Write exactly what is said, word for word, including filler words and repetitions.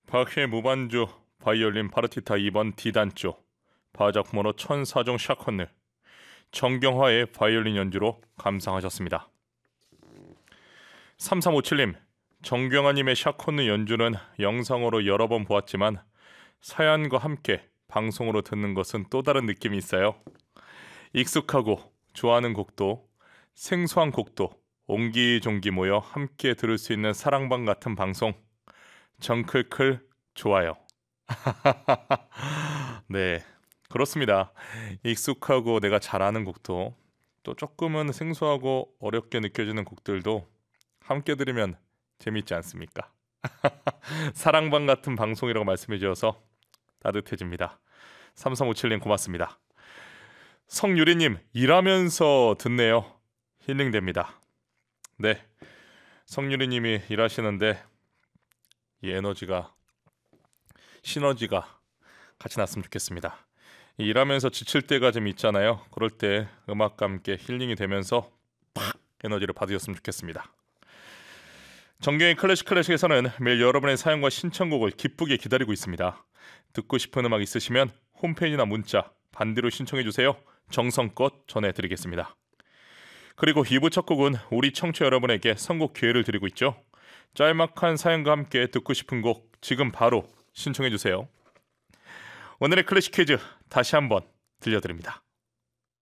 바흐의 무반주 바이올린 파르티타 이 번 D단조 바작모노 천사 종 샤컨느 정경화의 바이올린 연주로 감상하셨습니다. 삼삼오칠님 정경화님의 샤콘느 연주는 영상으로 여러 번 보았지만 사연과 함께 방송으로 듣는 것은 또 다른 느낌이 있어요. 익숙하고 좋아하는 곡도 생소한 곡도 옹기종기 모여 함께 들을 수 있는 사랑방 같은 방송. 정클클 좋아요. 네, 그렇습니다. 익숙하고 내가 잘 아는 곡도 또 조금은 생소하고 어렵게 느껴지는 곡들도 함께 들으면 재밌지 않습니까? 사랑방 같은 방송이라고 말씀해 주셔서 따뜻해집니다. 삼삼오칠님 고맙습니다. 성유리님 일하면서 듣네요. 힐링됩니다. 네, 성유리님이 일하시는데 이 에너지가 시너지가 같이 났으면 좋겠습니다. 일하면서 지칠 때가 좀 있잖아요. 그럴 때 음악과 함께 힐링이 되면서 팍 에너지를 받으셨으면 좋겠습니다. 정경의 클래식 클래식에서는 매일 여러분의 사연과 신청곡을 기쁘게 기다리고 있습니다. 듣고 싶은 음악 있으시면 홈페이지나 문자 반대로 신청해 주세요. 정성껏 전해드리겠습니다. 그리고 이 부 첫 곡은 우리 청취자 여러분에게 선곡 기회를 드리고 있죠. 짤막한 사연과 함께 듣고 싶은 곡 지금 바로 신청해 주세요. 오늘의 클래식 퀴즈 다시 한번 들려드립니다.